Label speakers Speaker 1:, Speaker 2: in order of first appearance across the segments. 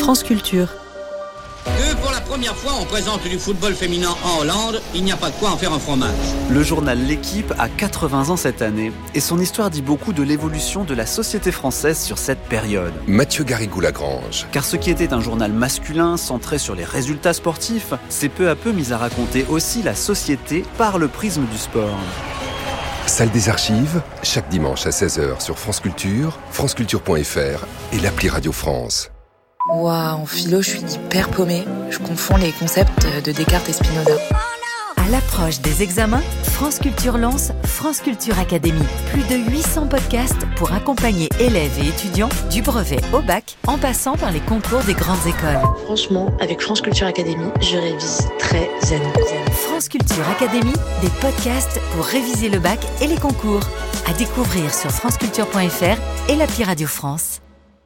Speaker 1: France Culture.
Speaker 2: Que pour la première fois on présente du football féminin en Hollande, il n'y a pas de quoi en faire un fromage.
Speaker 3: Le journal L'Équipe a 80 ans cette année et son histoire dit beaucoup de l'évolution de la société française sur cette période.
Speaker 4: Mathieu Garrigou-Lagrange.
Speaker 3: Car ce qui était un journal masculin centré sur les résultats sportifs s'est peu à peu mis à raconter aussi la société par le prisme du sport.
Speaker 4: Salle des archives, chaque dimanche à 16h sur France Culture, franceculture.fr et l'appli Radio France.
Speaker 5: Waouh, en philo, je suis hyper paumée. Je confonds les concepts de Descartes et Spinoza.
Speaker 1: À l'approche des examens, France Culture lance France Culture Academy. Plus de 800 podcasts pour accompagner élèves et étudiants du brevet au bac, en passant par les concours des grandes écoles.
Speaker 5: Franchement, avec France Culture Academy, je révise très zen.
Speaker 1: France Culture Academy, des podcasts pour réviser le bac et les concours. À découvrir sur franceculture.fr et l'appli Radio France.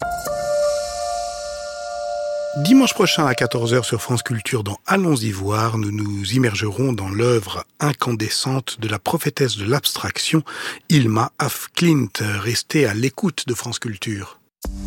Speaker 6: Dimanche prochain à 14h sur France Culture dans Allons-y voir, nous nous immergerons dans l'œuvre incandescente de la prophétesse de l'abstraction, Hilma af Klint. Restez à l'écoute de France Culture.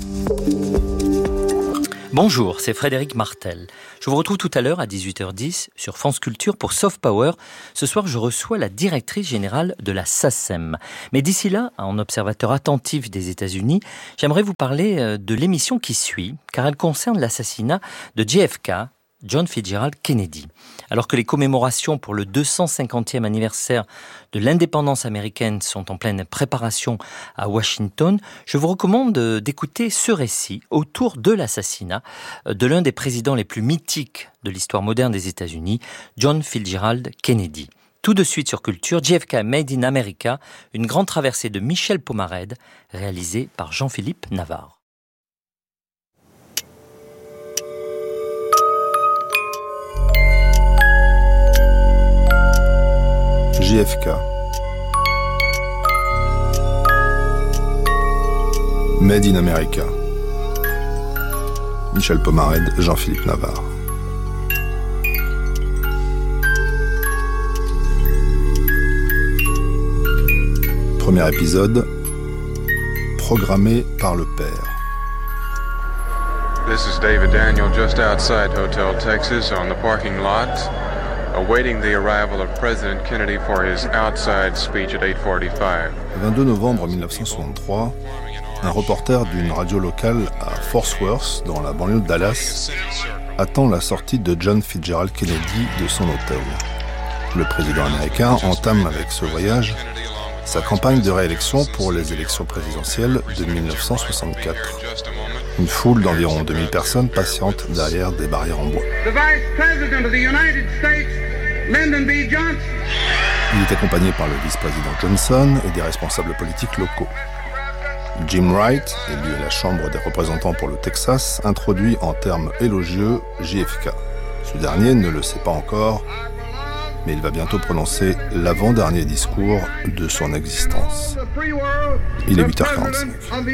Speaker 7: Bonjour, c'est Frédéric Martel. Je vous retrouve tout à l'heure à 18h10 sur France Culture pour Soft Power. Ce soir, je reçois la directrice générale de la SACEM. Mais d'ici là, en observateur attentif des États-Unis, j'aimerais vous parler de l'émission qui suit, car elle concerne l'assassinat de JFK, John Fitzgerald Kennedy. Alors que les commémorations pour le 250e anniversaire de l'indépendance américaine sont en pleine préparation à Washington, je vous recommande d'écouter ce récit autour de l'assassinat de l'un des présidents les plus mythiques de l'histoire moderne des États-Unis, John Fitzgerald Kennedy. Tout de suite sur Culture, JFK Made in America, une grande traversée de Michel Pomarède, réalisée par Jean-Philippe Navarre.
Speaker 8: JFK. Made in America. Michel Pomarède, Jean-Philippe Navarre. Premier épisode, programmé par le père.
Speaker 9: This is David Daniel just outside Hotel Texas on the parking lot, awaiting the arrival of President Kennedy for his outside speech at 8:45.
Speaker 8: Le 22 novembre 1963, un reporter d'une radio locale à Fort Worth, dans la banlieue de Dallas, attend la sortie de John Fitzgerald Kennedy de son hôtel. Le président américain entame avec ce voyage sa campagne de réélection pour les élections présidentielles de 1964. Une foule d'environ 2000 personnes patiente derrière des barrières en bois. Il est accompagné par le vice-président Johnson et des responsables politiques locaux. Jim Wright, élu à la Chambre des représentants pour le Texas, introduit en termes élogieux JFK. Ce dernier ne le sait pas encore, mais il va bientôt prononcer l'avant-dernier discours de son existence. Il est 8h45.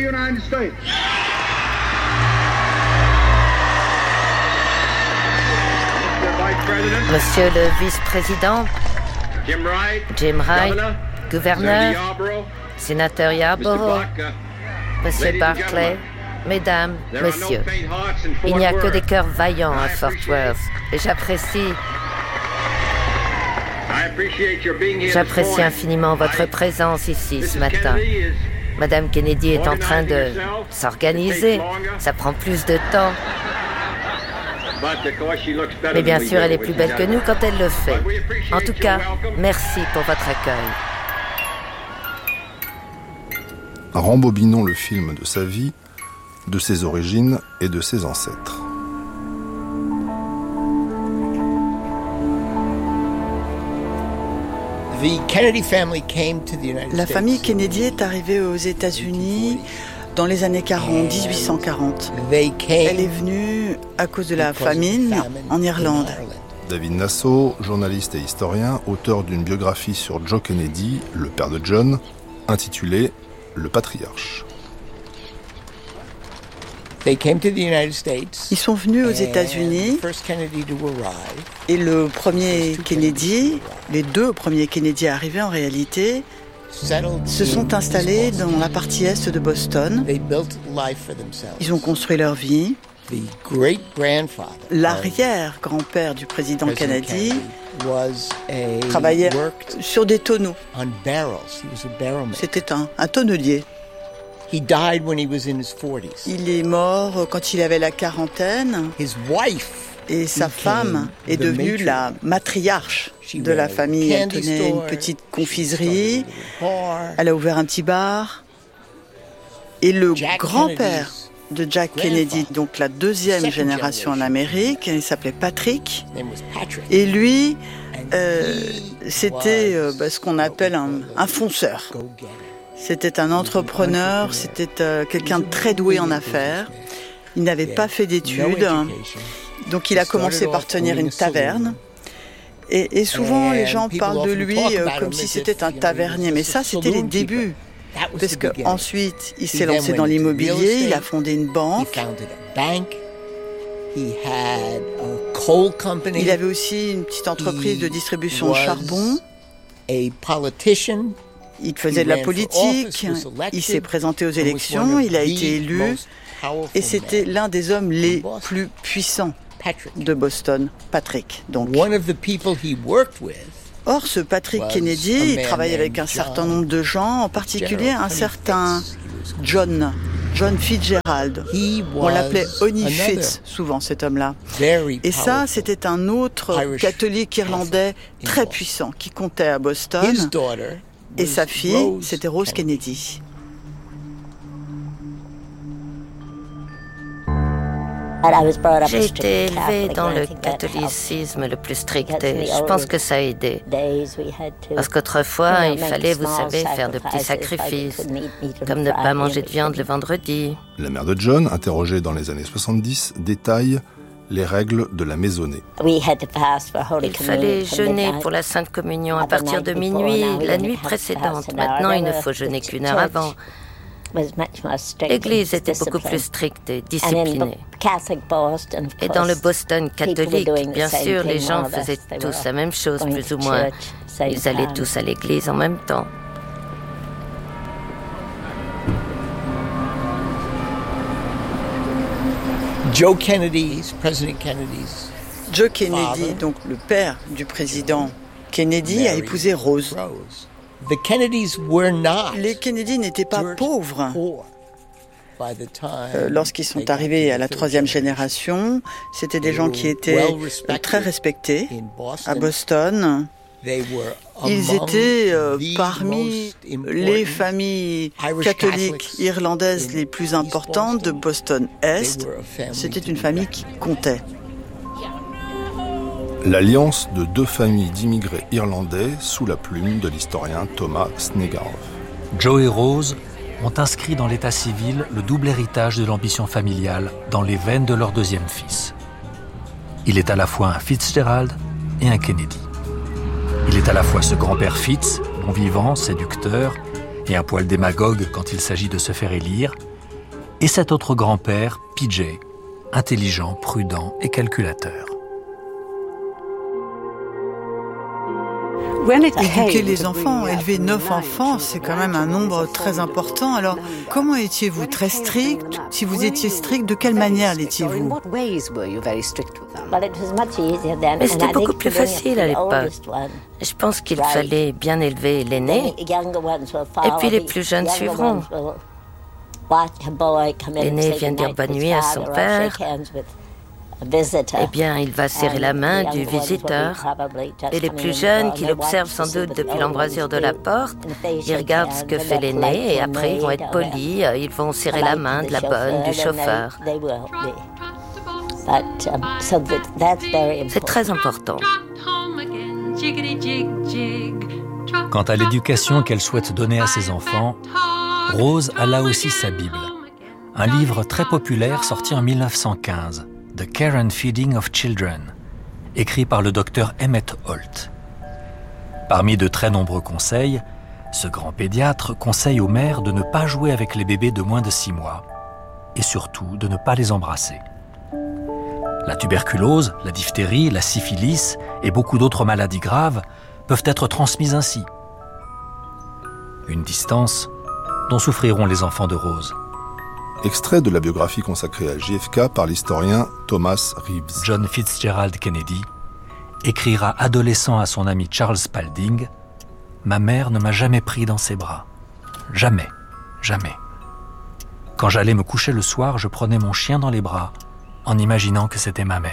Speaker 10: Monsieur le vice-président, Jim Wright, gouverneur, sénateur Yarborough, Monsieur Barclay, mesdames, messieurs, il n'y a que des cœurs vaillants à Fort Worth et j'apprécie infiniment votre présence ici ce matin. Madame Kennedy est en train de s'organiser, ça prend plus de temps. Mais bien sûr, elle est plus belle que nous quand elle le fait. En tout cas, merci pour votre accueil.
Speaker 8: Rembobinons le film de sa vie, de ses origines et de ses ancêtres.
Speaker 11: La famille Kennedy est arrivée aux États-Unis dans les années 1840. Elle est venue à cause de la famine en Irlande.
Speaker 8: David Nasso, journaliste et historien, auteur d'une biographie sur Joe Kennedy, le père de John, intitulée « Le patriarche ».
Speaker 11: Ils sont venus aux États-Unis et le premier Kennedy, les deux premiers Kennedy arrivés en réalité, se sont installés dans la partie est de Boston. Ils ont construit leur vie. L'arrière-grand-père du président Kennedy travaillait sur des tonneaux. C'était un tonnelier. Il est mort quand il avait la quarantaine. Et sa femme est devenue la matriarche de la famille. Elle tenait une petite confiserie. Elle a ouvert un petit bar. Et le grand-père de Jack Kennedy, donc la deuxième génération en Amérique, il s'appelait Patrick. Et lui, c'était ce qu'on appelle un fonceur. C'était un entrepreneur, c'était quelqu'un de très doué en affaires. Il n'avait pas fait d'études, donc il a commencé par tenir une taverne. Et souvent, les gens parlent de lui comme si c'était un tavernier, mais ça, c'était les débuts. Parce qu'ensuite, il s'est lancé dans l'immobilier, il a fondé une banque. Il avait aussi une petite entreprise de distribution de charbon. Il faisait de la politique, il s'est présenté aux élections, il a été élu, et c'était l'un des hommes les plus puissants de Boston, Patrick. Donc. Or, ce Patrick Kennedy, il travaille avec un certain nombre de gens, en particulier un certain John Fitzgerald. On l'appelait Honey Fitz, souvent, cet homme-là. Et ça, c'était un autre catholique irlandais très puissant qui comptait à Boston. Et sa fille, c'était Rose Kennedy.
Speaker 10: J'ai été élevée dans le catholicisme le plus strict et je pense que ça a aidé. Parce qu'autrefois, il fallait, vous savez, faire de petits sacrifices, comme ne pas manger de viande le vendredi.
Speaker 8: La mère de John, interrogée dans les années 70, détaille les règles de la maisonnée.
Speaker 10: Il fallait jeûner pour la Sainte Communion à partir de minuit, la nuit précédente. Maintenant, il ne faut jeûner qu'1 heure avant. L'Église était beaucoup plus stricte et disciplinée. Et dans le Boston catholique, bien sûr, les gens faisaient tous la même chose, plus ou moins. Ils allaient tous à l'église en même temps.
Speaker 11: Joe Kennedy, donc le père du président Kennedy, a épousé Rose. Les Kennedy n'étaient pas pauvres. Lorsqu'ils sont arrivés à la 3e génération, c'était des gens qui étaient très respectés à Boston. Ils étaient parmi les familles catholiques irlandaises les plus importantes de Boston-Est. C'était une famille qui comptait.
Speaker 8: L'alliance de 2 familles d'immigrés irlandais sous la plume de l'historien Thomas Snegarov.
Speaker 12: Joe et Rose ont inscrit dans l'état civil le double héritage de l'ambition familiale dans les veines de leur 2e fils. Il est à la fois un Fitzgerald et un Kennedy. Il est à la fois ce grand-père Fitz, bon vivant, séducteur, et un poil démagogue quand il s'agit de se faire élire, et cet autre grand-père, PJ, intelligent, prudent et calculateur.
Speaker 11: Éduquer les enfants, élever 9 enfants, c'est quand même un nombre très important. Alors, comment étiez-vous? Très strict? Si vous étiez strict, de quelle manière l'étiez-vous?
Speaker 10: Mais c'était beaucoup plus facile à l'époque. Je pense qu'il fallait bien élever l'aîné, et puis les plus jeunes suivront. L'aîné vient dire bonne nuit à son père. Eh bien, il va serrer la main du visiteur. Et les plus jeunes, qui l'observent sans doute depuis l'embrasure de la porte, ils regardent ce que fait l'aîné et après ils vont être polis, ils vont serrer la main de la bonne, du chauffeur. C'est très important.
Speaker 12: Quant à l'éducation qu'elle souhaite donner à ses enfants, Rose a là aussi sa Bible. Un livre très populaire sorti en 1915. The Care and Feeding of Children, écrit par le docteur Emmett Holt. Parmi de très nombreux conseils, ce grand pédiatre conseille aux mères de ne pas jouer avec les bébés de moins de 6 mois et surtout de ne pas les embrasser. La tuberculose, la diphtérie, la syphilis et beaucoup d'autres maladies graves peuvent être transmises ainsi. Une distance dont souffriront les enfants de Rose.
Speaker 8: Extrait de la biographie consacrée à JFK par l'historien Thomas Reeves.
Speaker 12: John Fitzgerald Kennedy écrira adolescent à son ami Charles Spalding « Ma mère ne m'a jamais pris dans ses bras. Jamais, jamais. Quand j'allais me coucher le soir, je prenais mon chien dans les bras en imaginant que c'était ma mère. »